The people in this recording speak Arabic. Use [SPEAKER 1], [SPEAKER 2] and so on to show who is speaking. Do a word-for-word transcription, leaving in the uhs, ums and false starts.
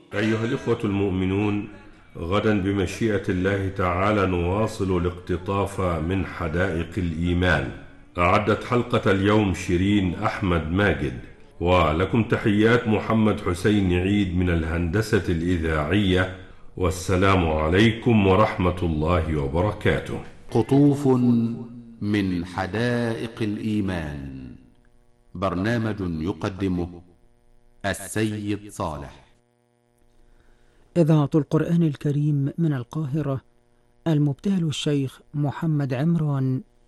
[SPEAKER 1] أيها الإخوة المؤمنون، غدا بمشيئة الله تعالى نواصل الاقتطاف من حدائق الإيمان. أعدت حلقة اليوم شيرين أحمد ماجد، ولكم تحيات محمد حسين عيد من الهندسة الإذاعية، والسلام عليكم ورحمة الله وبركاته.
[SPEAKER 2] قطوف من حدائق الإيمان، برنامج يقدمه السيد صالح.
[SPEAKER 3] إذاعة القرآن الكريم من القاهرة، المبتهل الشيخ محمد عمران